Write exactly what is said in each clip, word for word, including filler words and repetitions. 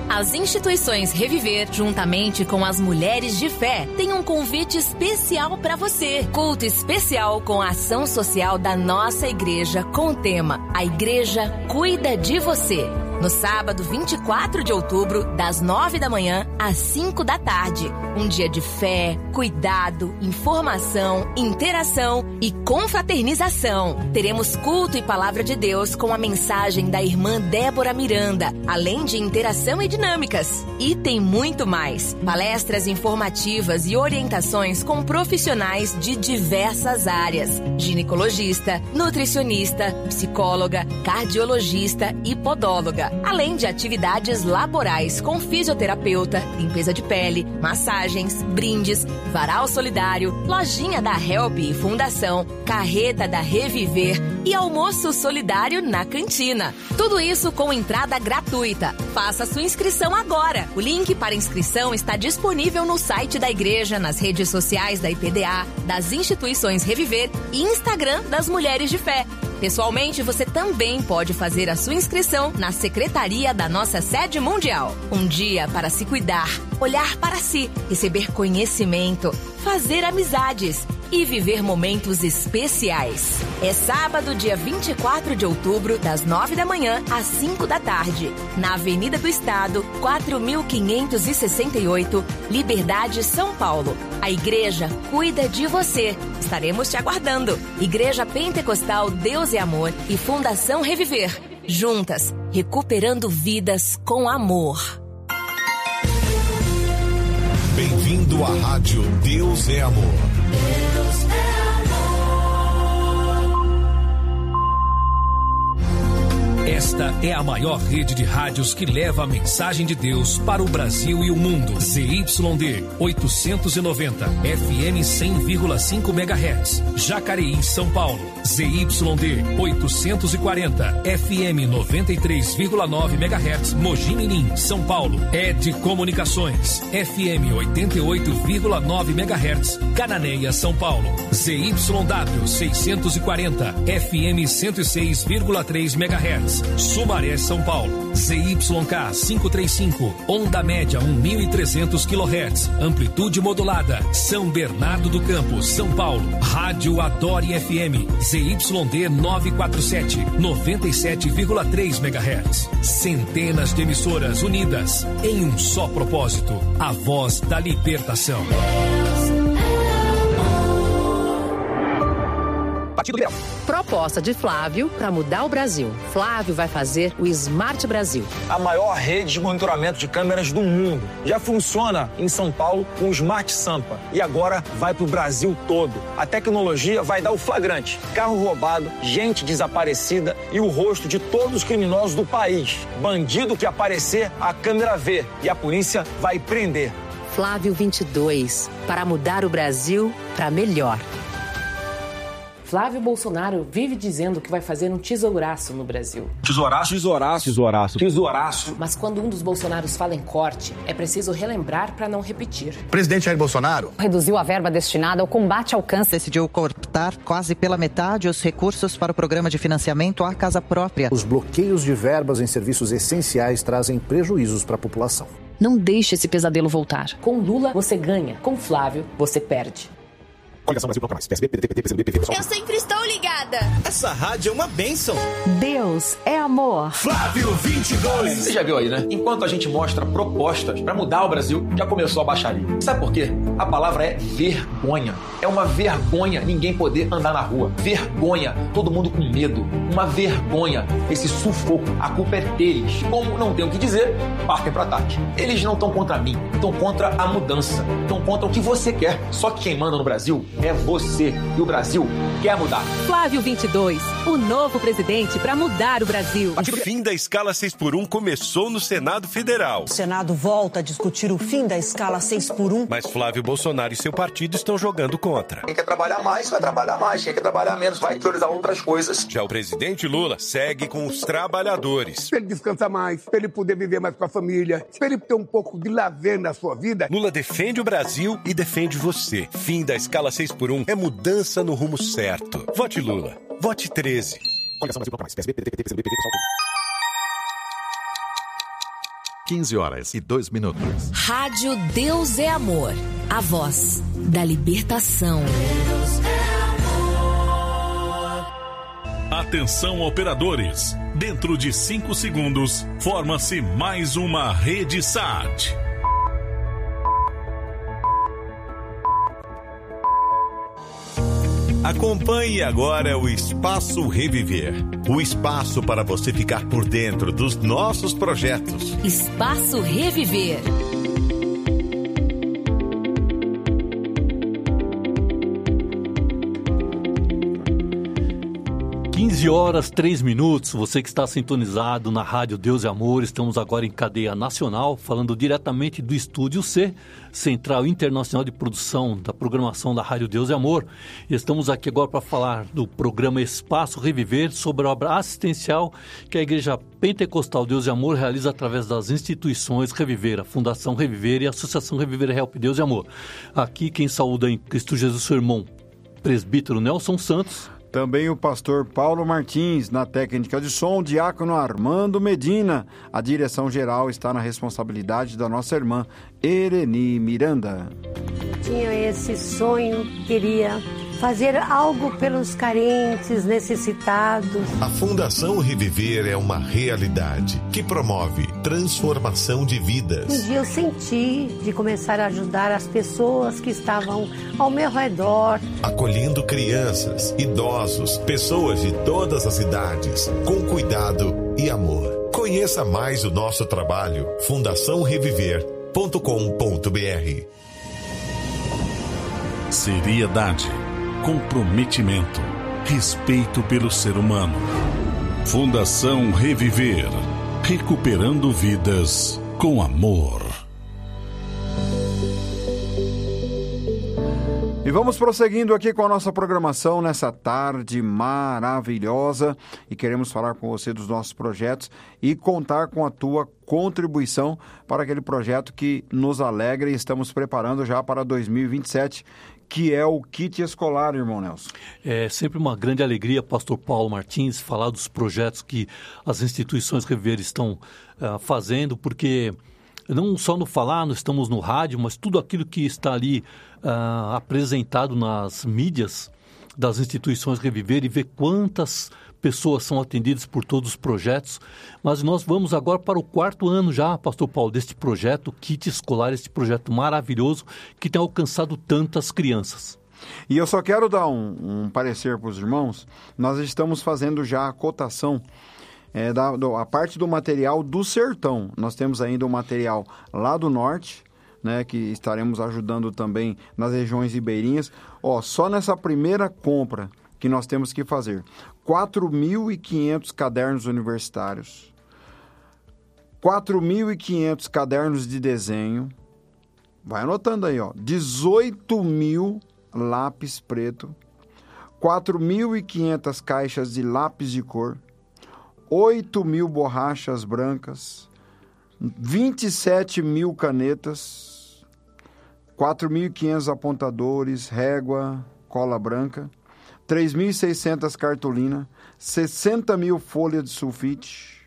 As instituições Reviver, juntamente com as Mulheres de Fé, têm um convite especial para você. Culto especial com a ação social da nossa igreja com o tema A Igreja Cuida de Você. No sábado vinte e quatro de outubro, das nove da manhã às cinco da tarde. Um dia de fé, cuidado, informação, interação e confraternização. Teremos culto e palavra de Deus com a mensagem da irmã Débora Miranda, além de interação e dinâmicas. E tem muito mais. Palestras informativas e orientações com profissionais de diversas áreas. Ginecologista, nutricionista, psicóloga, cardiologista e podóloga. Além de atividades laborais com fisioterapeuta, limpeza de pele, massagens, brindes, varal solidário, lojinha da Help e Fundação, carreta da Reviver e almoço solidário na cantina. Tudo isso com entrada gratuita. Faça sua inscrição agora. O link para inscrição está disponível no site da igreja, nas redes sociais da I P D A, das instituições Reviver e Instagram das Mulheres de Fé. Pessoalmente, você também pode fazer a sua inscrição na secretaria da nossa sede mundial. Um dia para se cuidar, olhar para si, receber conhecimento, fazer amizades e viver momentos especiais. É sábado, dia vinte e quatro de outubro, das nove da manhã às cinco da tarde, na Avenida do Estado, quatro mil quinhentos e sessenta e oito, Liberdade, São Paulo. A igreja cuida de você. Estaremos te aguardando. Igreja Pentecostal Deus é Amor e Fundação Reviver. Juntas, recuperando vidas com amor. Bem-vindo à Rádio Deus é Amor. Deus é amor. Esta é a maior rede de rádios que leva a mensagem de Deus para o Brasil e o mundo. Z Y D oitocentos e noventa, F M cem vírgula cinco megahertz, Jacareí, São Paulo. Z Y D oitocentos e quarenta, F M noventa e três vírgula nove megahertz, Mogi Mirim, São Paulo. Ed Comunicações, F M oitenta e oito vírgula nove megahertz, Cananéia, São Paulo. Z Y W seiscentos e quarenta, F M cento e seis vírgula três megahertz, Sumaré, São Paulo. Z Y K quinhentos e trinta e cinco, onda média mil e trezentos quilohertz, amplitude modulada, São Bernardo do Campo, São Paulo. Rádio Adore F M, Z Y D novecentos e quarenta e sete, noventa e sete vírgula três megahertz. Centenas de emissoras unidas em um só propósito, a voz da libertação. Partido Liberal. Proposta de Flávio para mudar o Brasil. Flávio vai fazer o Smart Brasil. A maior rede de monitoramento de câmeras do mundo. Já funciona em São Paulo com o Smart Sampa. E agora vai para o Brasil todo. A tecnologia vai dar o flagrante. Carro roubado, gente desaparecida e o rosto de todos os criminosos do país. Bandido que aparecer, a câmera vê. E a polícia vai prender. Flávio vinte e dois. Para mudar o Brasil para melhor. Flávio Bolsonaro vive dizendo que vai fazer um tesouraço no Brasil. Tesouraço? Tesouraço. Tesouraço. Tesouraço. Mas quando um dos Bolsonaros fala em corte, é preciso relembrar para não repetir. Presidente Jair Bolsonaro reduziu a verba destinada ao combate ao câncer. Decidiu cortar quase pela metade os recursos para o programa de financiamento à casa própria. Os bloqueios de verbas em serviços essenciais trazem prejuízos para a população. Não deixe esse pesadelo voltar. Com Lula, você ganha. Com Flávio, você perde. Eu sempre estou ligada. Essa rádio é uma bênção. Deus é amor. Flávio vinte e dois. Você já viu aí, né? Enquanto a gente mostra propostas para mudar o Brasil, já começou a baixaria. Sabe por quê? A palavra é vergonha. É uma vergonha ninguém poder andar na rua. Vergonha. Todo mundo com medo. Uma vergonha. Esse sufoco. A culpa é deles. Como não tem o que dizer, partem para ataque. Eles não estão contra mim. Estão contra a mudança. Estão contra o que você quer. Só que quem manda no Brasil é você. E o Brasil quer mudar. Flávio vinte e dois, o novo presidente para mudar o Brasil. O fim da escala seis por um começou no Senado Federal. O Senado volta a discutir o fim da escala seis por um. Mas Flávio Bolsonaro e seu partido estão jogando contra. Quem quer trabalhar mais, vai trabalhar mais. Quem quer trabalhar menos, vai priorizar outras coisas. Já o presidente Lula segue com os trabalhadores. Para ele descansar mais, para ele poder viver mais com a família, para ele ter um pouco de lazer na sua vida. Lula defende o Brasil e defende você. Fim da escala seis por um é mudança no rumo certo. Vote Lula. Vote treze. quinze horas e dois minutos. Rádio Deus é Amor, a voz da libertação. Deus é amor. Atenção, operadores. Dentro de cinco segundos, forma-se mais uma rede S A T. Acompanhe agora o Espaço Reviver. O espaço para você ficar por dentro dos nossos projetos. Espaço Reviver. quinze horas, três minutos, você que está sintonizado na Rádio Deus e Amor, estamos agora em cadeia nacional, falando diretamente do Estúdio C, Central Internacional de Produção da programação da Rádio Deus e Amor. E estamos aqui agora para falar do programa Espaço Reviver, sobre a obra assistencial que a Igreja Pentecostal Deus e Amor realiza através das instituições Reviver, a Fundação Reviver e a Associação Reviver Help Deus e Amor. Aqui quem saúda em Cristo Jesus, seu irmão, presbítero Nelson Santos. Também o pastor Paulo Martins, na técnica de som, o diácono Armando Medina. A direção geral está na responsabilidade da nossa irmã Ereni Miranda. Tinha esse sonho, queria fazer algo pelos carentes, necessitados. A Fundação Reviver é uma realidade que promove transformação de vidas. Um dia eu senti de começar a ajudar as pessoas que estavam ao meu redor. Acolhendo crianças, idosos, pessoas de todas as idades, com cuidado e amor. Conheça mais o nosso trabalho, fundação reviver ponto com ponto b r. Seriedade, comprometimento, respeito pelo ser humano. Fundação Reviver, recuperando vidas com amor. E vamos prosseguindo aqui com a nossa programação nessa tarde maravilhosa, e queremos falar com você dos nossos projetos e contar com a tua contribuição para aquele projeto que nos alegra e estamos preparando já para dois mil e vinte e sete, que é o kit escolar, irmão Nelson. É sempre uma grande alegria, pastor Paulo Martins, falar dos projetos que as instituições Reviver estão uh, fazendo, porque não só no falar, nós estamos no rádio, mas tudo aquilo que está ali uh, apresentado nas mídias das instituições Reviver, e ver quantas pessoas são atendidas por todos os projetos. Mas nós vamos agora para o quarto ano já, pastor Paulo, deste projeto, Kit Escolar, este projeto maravilhoso que tem alcançado tantas crianças. E eu só quero dar um, um parecer para os irmãos. Nós estamos fazendo já a cotação, é, da, do, a parte do material do sertão. Nós temos ainda o material lá do norte, né, que estaremos ajudando também nas regiões ribeirinhas. Ó, só nessa primeira compra que nós temos que fazer quatro mil e quinhentos cadernos universitários, quatro mil e quinhentos cadernos de desenho, vai anotando aí, ó, dezoito mil lápis preto, quatro mil e quinhentas caixas de lápis de cor, oito mil borrachas brancas, vinte e sete mil canetas, quatro mil e quinhentos apontadores, régua, cola branca, três mil e seiscentas cartolinas, sessenta mil folhas de sulfite,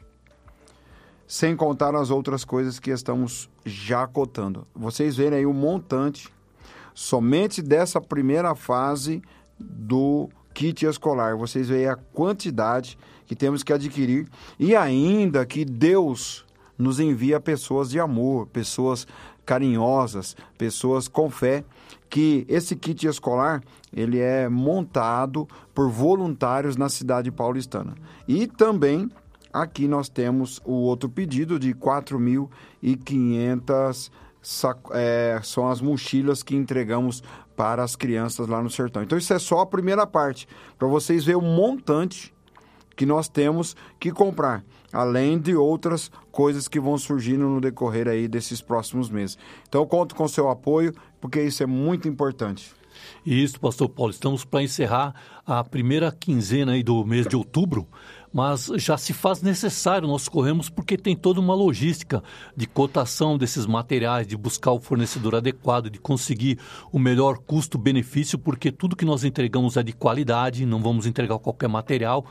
sem contar as outras coisas que estamos já cotando. Vocês verem aí o montante somente dessa primeira fase do kit escolar. Vocês veem a quantidade que temos que adquirir, e ainda que Deus nos envia pessoas de amor, pessoas carinhosas, pessoas com fé, que esse kit escolar ele é montado por voluntários na cidade paulistana. E também aqui nós temos o outro pedido de quatro mil e quinhentas, é, são as mochilas que entregamos para as crianças lá no sertão. Então isso é só a primeira parte, para vocês verem o montante que nós temos que comprar, além de outras coisas que vão surgindo no decorrer aí desses próximos meses. Então eu conto com o seu apoio, porque isso é muito importante. Isso, pastor Paulo, estamos para encerrar a primeira quinzena aí do mês de outubro, mas já se faz necessário, nós corremos porque tem toda uma logística de cotação desses materiais, de buscar o fornecedor adequado, de conseguir o melhor custo-benefício, porque tudo que nós entregamos é de qualidade, não vamos entregar qualquer material,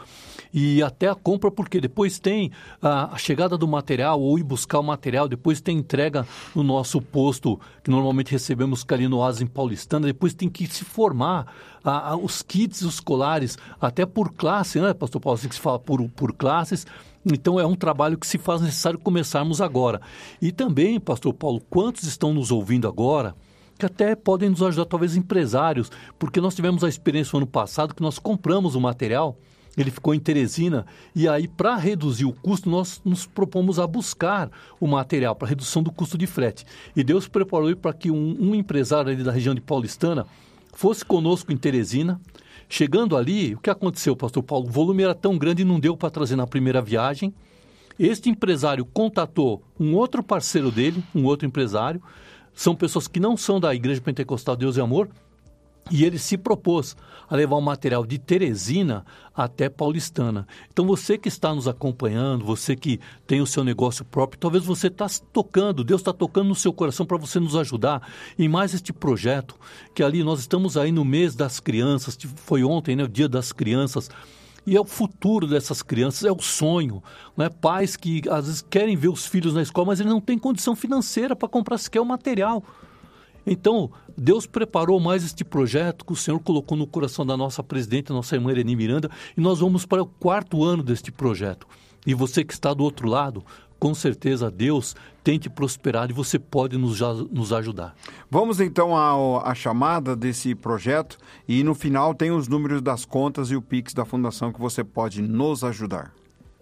e até a compra, porque depois tem a, a chegada do material, ou ir buscar o material, depois tem entrega no nosso posto, que normalmente recebemos ali no Oásis em Paulistana, depois tem que se formar a, a, os kits escolares, até por classe, né, pastor Paulo, assim que se fala por, por classes. Então é um trabalho que se faz necessário começarmos agora. E também, pastor Paulo, quantos estão nos ouvindo agora que até podem nos ajudar, talvez empresários, porque nós tivemos a experiência no ano passado que nós compramos o material, ele ficou em Teresina, e aí para reduzir o custo nós nos propomos a buscar o material para redução do custo de frete. E Deus preparou para que um, um empresário ali da região de Paulistana fosse conosco em Teresina. Chegando ali, o que aconteceu, pastor Paulo? O volume era tão grande e não deu para trazer na primeira viagem. Este empresário contatou um outro parceiro dele, um outro empresário. São pessoas que não são da Igreja Pentecostal Deus e Amor. E ele se propôs a levar o material de Teresina até Paulistana. Então você que está nos acompanhando, você que tem o seu negócio próprio, talvez você está tocando, Deus está tocando no seu coração para você nos ajudar em mais este projeto, que ali nós estamos aí no mês das crianças, foi ontem, né, o dia das crianças, e é o futuro dessas crianças, é o sonho, né? Pais que às vezes querem ver os filhos na escola, mas eles não têm condição financeira para comprar sequer o material. Então, Deus preparou mais este projeto que o Senhor colocou no coração da nossa presidente, nossa irmã Irene Miranda, e nós vamos para o quarto ano deste projeto. E você que está do outro lado, com certeza Deus tem te prosperado e você pode nos, nos ajudar. Vamos então à, à chamada desse projeto e no final tem os números das contas e o Pix da Fundação que você pode nos ajudar.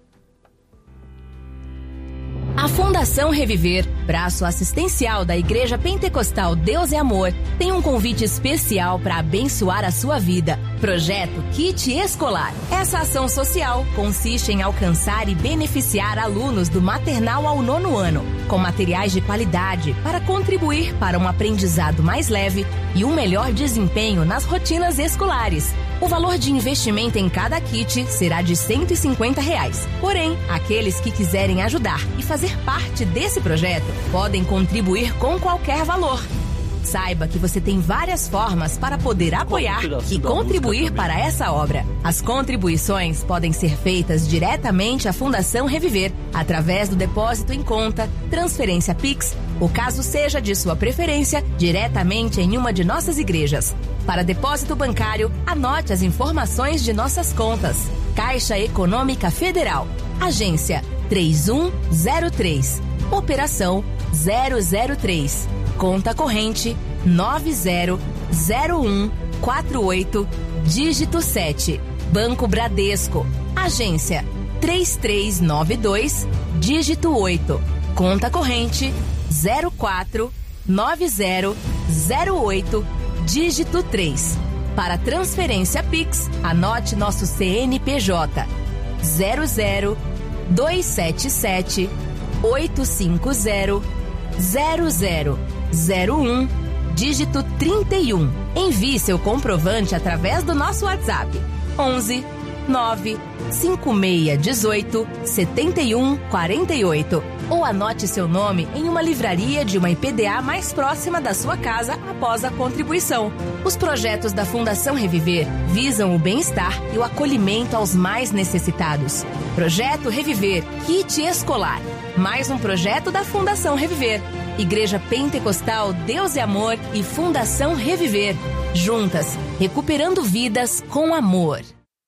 A Fundação Reviver, braço assistencial da Igreja Pentecostal Deus é Amor, tem um convite especial para abençoar a sua vida. Projeto Kit Escolar. Essa ação social consiste em alcançar e beneficiar alunos do maternal ao nono ano, com materiais de qualidade para contribuir para um aprendizado mais leve e um melhor desempenho nas rotinas escolares. O valor de investimento em cada kit será de cento e cinquenta reais. Porém, aqueles que quiserem ajudar e fazer parte desse projeto podem contribuir com qualquer valor. Saiba que você tem várias formas para poder apoiar e contribuir para essa obra. As contribuições podem ser feitas diretamente à Fundação Reviver, através do depósito em conta, transferência Pix, ou caso seja de sua preferência, diretamente em uma de nossas igrejas. Para depósito bancário, anote as informações de nossas contas. Caixa Econômica Federal, Agência três um zero três, Operação zero zero três, Conta corrente nove zero zero um quatro oito, dígito sete, Banco Bradesco, Agência três três nove dois, dígito oito, Conta corrente zero quatro nove zero zero oito, dígito três. Para transferência Pix, anote nosso C N P J zero zero dois sete sete oito cinco zero zero zero zero um, dígito trinta e um. Envie seu comprovante através do nosso WhatsApp onze nove cinco seis um oito sete um quatro oito ou anote seu nome em uma livraria de uma I P D A mais próxima da sua casa após a contribuição. Os projetos da Fundação Reviver visam o bem-estar e o acolhimento aos mais necessitados. Projeto Reviver, Kit Escolar. Mais um projeto da Fundação Reviver. Igreja Pentecostal Deus é Amor e Fundação Reviver. Juntas, recuperando vidas com amor.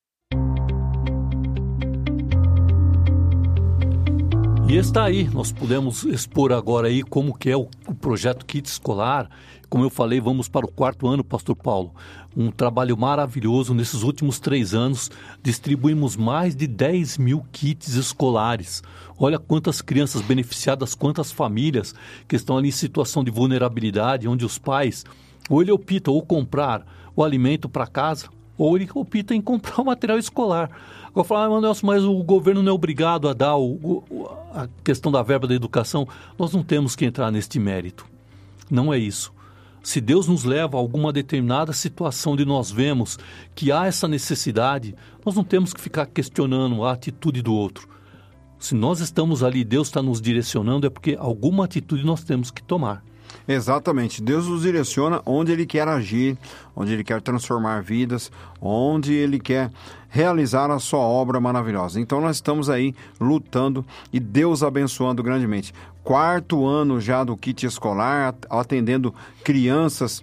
E está aí, nós pudemos expor agora aí como que é o, o projeto Kit Escolar. Como eu falei, vamos para o quarto ano, pastor Paulo. Um trabalho maravilhoso. Nesses últimos três anos, distribuímos mais de dez mil kits escolares. Olha quantas crianças beneficiadas, quantas famílias que estão ali em situação de vulnerabilidade, onde os pais, ou ele opta ou comprar o alimento para casa, ou ele opta em comprar o material escolar. Agora falar, ah, Manuel, mas o governo não é obrigado a dar o, o, a questão da verba da educação. Nós não temos que entrar neste mérito. Não é isso. Se Deus nos leva a alguma determinada situação de nós vemos que há essa necessidade, nós não temos que ficar questionando a atitude do outro. Se nós estamos ali, Deus está nos direcionando, é porque alguma atitude nós temos que tomar. Exatamente. Deus nos direciona onde Ele quer agir, onde Ele quer transformar vidas, onde Ele quer realizar a sua obra maravilhosa. Então nós estamos aí lutando e Deus abençoando grandemente. Quarto ano já do kit escolar, atendendo crianças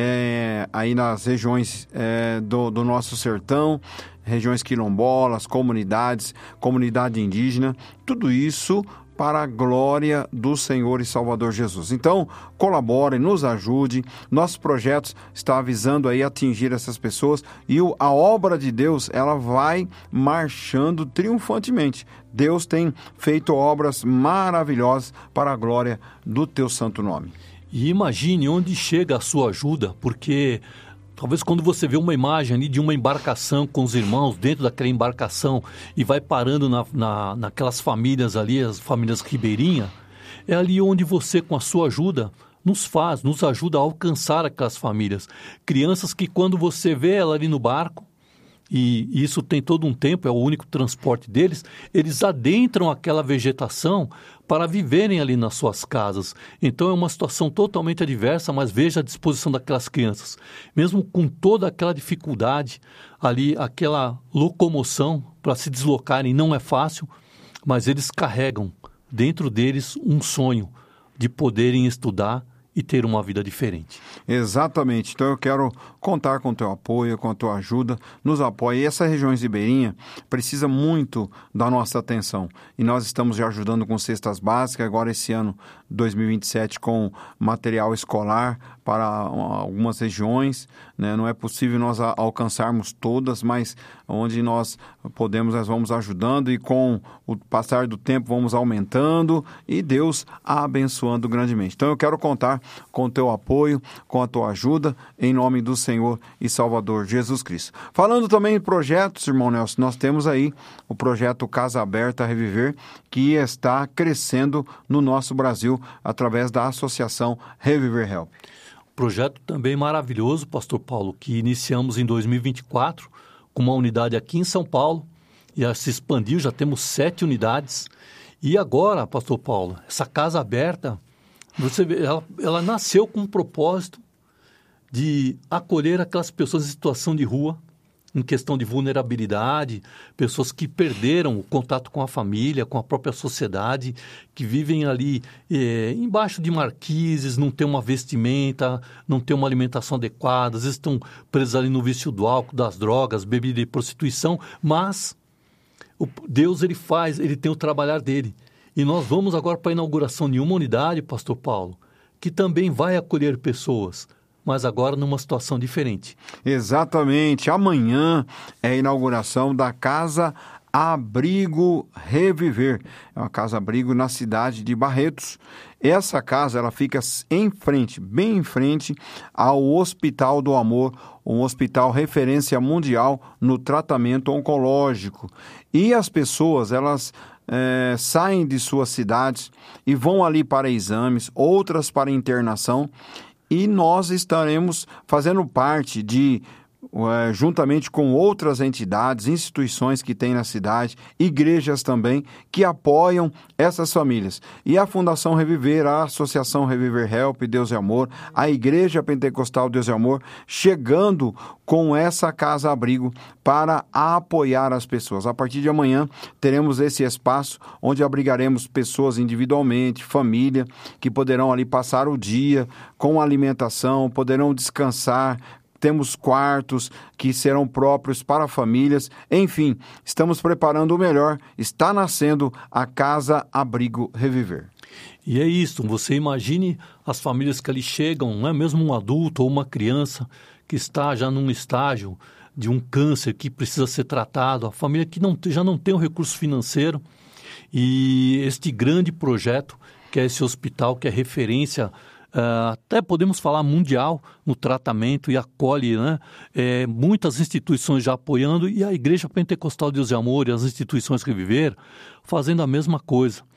é, aí nas regiões é, do, do nosso sertão, regiões quilombolas, comunidades, comunidade indígena, tudo isso para a glória do Senhor e Salvador Jesus. Então, colabore, nos ajude. Nossos projetos estão avisando aí atingir essas pessoas e o, a obra de Deus, ela vai marchando triunfantemente. Deus tem feito obras maravilhosas para a glória do teu santo nome. E imagine onde chega a sua ajuda, porque talvez quando você vê uma imagem ali de uma embarcação com os irmãos dentro daquela embarcação e vai parando na, na, naquelas famílias ali, as famílias ribeirinhas, é ali onde você, com a sua ajuda, nos faz, nos ajuda a alcançar aquelas famílias. Crianças que quando você vê ela ali no barco, e isso tem todo um tempo, é o único transporte deles, eles adentram aquela vegetação para viverem ali nas suas casas. Então é uma situação totalmente adversa, mas veja a disposição daquelas crianças. Mesmo com toda aquela dificuldade, ali aquela locomoção para se deslocarem não é fácil, mas eles carregam dentro deles um sonho de poderem estudar e ter uma vida diferente. Exatamente. Então eu quero contar com o teu apoio, com a tua ajuda, nos apoie. E essa região ribeirinha precisa muito da nossa atenção. E nós estamos já ajudando com cestas básicas, agora esse ano dois mil e vinte e sete com material escolar para algumas regiões, né? Não é possível nós alcançarmos todas, mas onde nós podemos, nós vamos ajudando e com o passar do tempo vamos aumentando e Deus abençoando grandemente. Então eu quero contar com o teu apoio, com a tua ajuda, em nome do Senhor e Salvador Jesus Cristo. Falando também em projetos, irmão Nelson, nós temos aí o projeto Casa Aberta Reviver, que está crescendo no nosso Brasil através da Associação Reviver Help. Projeto também maravilhoso, pastor Paulo, que iniciamos em dois mil e vinte e quatro com uma unidade aqui em São Paulo, e já se expandiu, já temos sete unidades. E agora, pastor Paulo, essa Casa Aberta, você vê, ela, ela nasceu com um propósito de acolher aquelas pessoas em situação de rua, em questão de vulnerabilidade, pessoas que perderam o contato com a família, com a própria sociedade, que vivem ali é, embaixo de marquises, não tem uma vestimenta, não tem uma alimentação adequada, às vezes estão presos ali no vício do álcool, das drogas, bebida e prostituição, mas o Deus ele faz, ele tem o trabalhar dele. E nós vamos agora para a inauguração de uma unidade, pastor Paulo, que também vai acolher pessoas, mas agora numa situação diferente. Exatamente. Amanhã é a inauguração da Casa Abrigo Reviver. É uma Casa Abrigo na cidade de Barretos. Essa casa ela fica em frente, bem em frente ao Hospital do Amor, um hospital referência mundial no tratamento oncológico. E as pessoas, elas é, saem de suas cidades e vão ali para exames, outras para internação. E nós estaremos fazendo parte de, uh, juntamente com outras entidades, instituições que tem na cidade, igrejas também, que apoiam essas famílias. E a Fundação Reviver, a Associação Reviver Help, Deus e Amor, a Igreja Pentecostal Deus e Amor, chegando com essa casa-abrigo para apoiar as pessoas. A partir de amanhã, teremos esse espaço onde abrigaremos pessoas individualmente, família, que poderão ali passar o dia com alimentação, poderão descansar. Temos quartos que serão próprios para famílias. Enfim, estamos preparando o melhor. Está nascendo a Casa Abrigo Reviver. E é isso, você imagine as famílias que ali chegam, não é mesmo um adulto ou uma criança que está já num estágio de um câncer que precisa ser tratado, a família que não, já não tem o recurso financeiro, e este grande projeto, que é esse hospital, que é referência, uh, até podemos falar mundial, no tratamento e acolhe, né? É, muitas instituições já apoiando, e a Igreja Pentecostal Deus e Amor e as instituições Reviver fazendo a mesma coisa.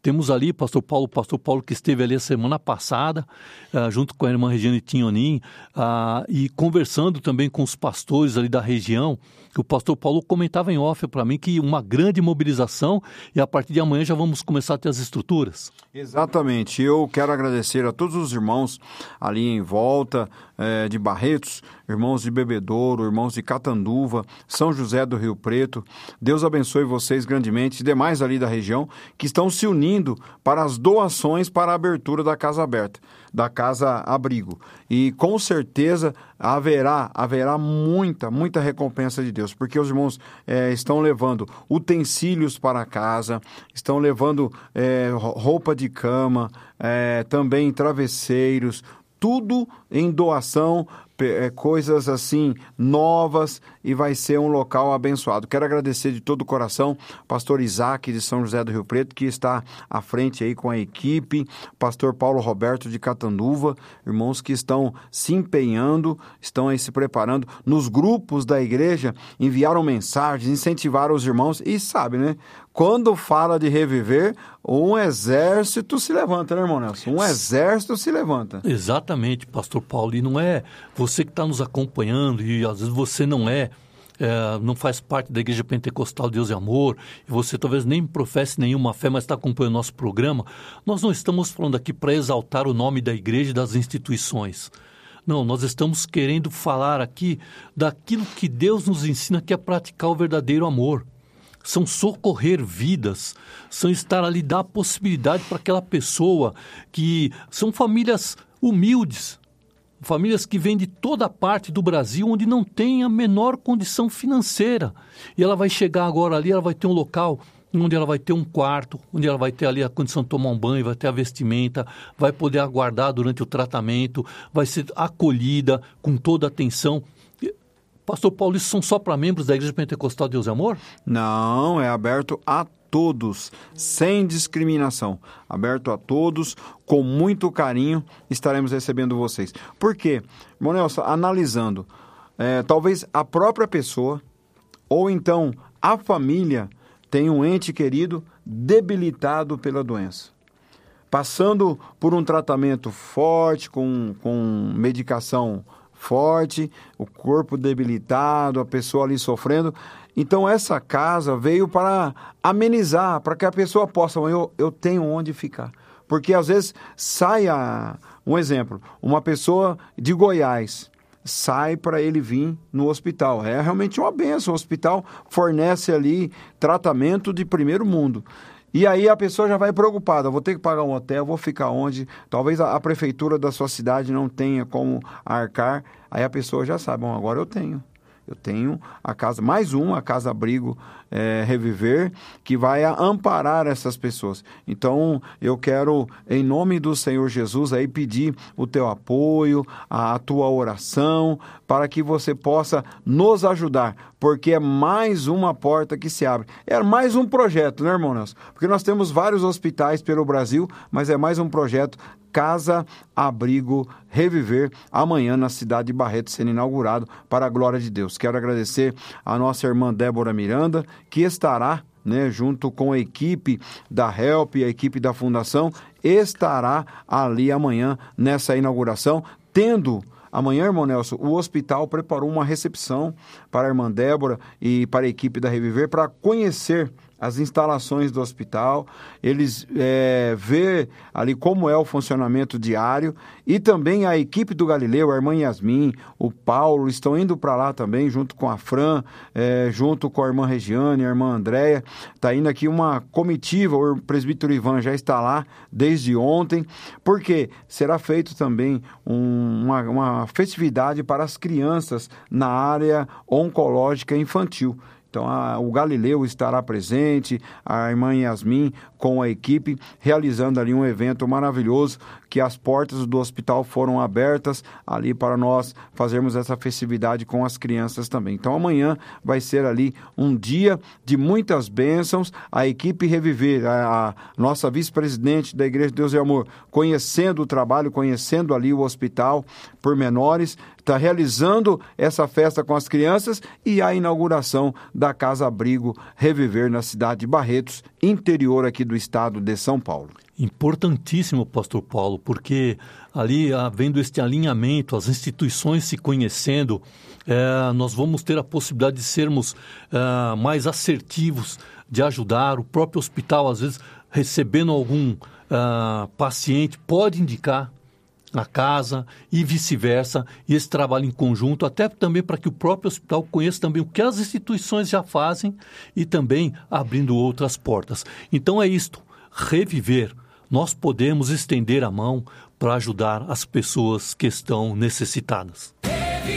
temos ali pastor Paulo, pastor Paulo que esteve ali a semana passada, uh, junto com a irmã Regiane Tinhonin, uh, e conversando também com os pastores ali da região. O pastor Paulo comentava em off para mim que uma grande mobilização e a partir de amanhã já vamos começar a ter as estruturas. Exatamente. Eu quero agradecer a todos os irmãos ali em volta é, de Barretos, irmãos de Bebedouro, irmãos de Catanduva, São José do Rio Preto. Deus abençoe vocês grandemente e demais ali da região que estão se unindo para as doações para a abertura da Casa Aberta, da Casa Abrigo. E com certeza haverá, haverá muita, muita recompensa de Deus, porque os irmãos é, estão levando utensílios para casa, estão levando é, roupa de cama, é, também travesseiros, tudo em doação, é, coisas assim novas, e vai ser um local abençoado. Quero agradecer de todo o coração pastor Isaac de São José do Rio Preto, que está à frente aí com a equipe, pastor Paulo Roberto de Catanduva, irmãos que estão se empenhando, estão aí se preparando. Nos grupos da igreja enviaram mensagens, incentivaram os irmãos, e sabe, né? Quando fala de reviver, um exército se levanta, né, irmão Nelson? Um exército se levanta. Exatamente, pastor Paulo. E não é você que está nos acompanhando e às vezes você não é, é, não faz parte da Igreja Pentecostal Deus e Amor, e você talvez nem professe nenhuma fé, mas está acompanhando o nosso programa. Nós não estamos falando aqui para exaltar o nome da igreja e das instituições. Não, nós estamos querendo falar aqui daquilo que Deus nos ensina, que é praticar o verdadeiro amor. São socorrer vidas, são estar ali, dar a possibilidade para aquela pessoa que são famílias humildes, famílias que vêm de toda parte do Brasil, onde não tem a menor condição financeira. E ela vai chegar agora ali, ela vai ter um local onde ela vai ter um quarto, onde ela vai ter ali a condição de tomar um banho, vai ter a vestimenta, vai poder aguardar durante o tratamento, vai ser acolhida com toda a atenção. Pastor Paulo, isso são só para membros da Igreja Pentecostal Deus e Amor? Não, é aberto a todos, sem discriminação. Aberto a todos, com muito carinho, estaremos recebendo vocês. Por quê? Irmão Nelson, analisando, é, talvez a própria pessoa, ou então a família, tenha um ente querido debilitado pela doença. Passando por um tratamento forte, com, com medicação forte, o corpo debilitado, a pessoa ali sofrendo. Então essa casa veio para amenizar, para que a pessoa possa, eu, eu tenho onde ficar. Porque às vezes sai a, um exemplo, uma pessoa de Goiás, sai para ele vir no hospital. É realmente uma bênção, o hospital fornece ali tratamento de primeiro mundo. E aí a pessoa já vai preocupada, vou ter que pagar um hotel, vou ficar onde? Talvez a, a prefeitura da sua cidade não tenha como arcar, aí a pessoa já sabe, bom, agora eu tenho. Eu tenho a casa, mais uma, a Casa Abrigo é, Reviver, que vai amparar essas pessoas. Então, eu quero, em nome do Senhor Jesus, aí pedir o teu apoio, a, a tua oração, para que você possa nos ajudar, porque é mais uma porta que se abre. É mais um projeto, né, irmão Nelson? Porque nós temos vários hospitais pelo Brasil, mas é mais um projeto. Casa Abrigo Reviver, amanhã na cidade de Barretos, sendo inaugurado para a glória de Deus. Quero agradecer a nossa irmã Débora Miranda, que estará, né, junto com a equipe da Help e a equipe da Fundação, estará ali amanhã nessa inauguração, tendo... Amanhã, irmão Nelson, o hospital preparou uma recepção para a irmã Débora e para a equipe da Reviver para conhecer as instalações do hospital, eles é, ver ali como é o funcionamento diário, e também a equipe do Galileu, a irmã Yasmin, o Paulo, estão indo para lá também, junto com a Fran, é, junto com a irmã Regiane, a irmã Andréia. Está indo aqui uma comitiva, o presbítero Ivan já está lá desde ontem, porque será feito também um, uma, uma festividade para as crianças na área oncológica infantil. Então, a, o Galileu estará presente, a irmã Yasmin com a equipe, realizando ali um evento maravilhoso, que as portas do hospital foram abertas ali para nós fazermos essa festividade com as crianças também. Então, amanhã vai ser ali um dia de muitas bênçãos, a equipe Reviver, a, a nossa vice-presidente da Igreja de Deus e Amor, conhecendo o trabalho, conhecendo ali o hospital, pormenores, está realizando essa festa com as crianças e a inauguração da Casa Abrigo Reviver na cidade de Barretos, interior aqui do estado de São Paulo. Importantíssimo, pastor Paulo, porque ali, havendo este alinhamento, as instituições se conhecendo, é, nós vamos ter a possibilidade de sermos é, mais assertivos, de ajudar. O próprio hospital, às vezes, recebendo algum é, paciente, pode indicar a casa e vice-versa, e esse trabalho em conjunto, até também para que o próprio hospital conheça também o que as instituições já fazem e também abrindo outras portas. Então é isto, reviver. Nós podemos estender a mão para ajudar as pessoas que estão necessitadas.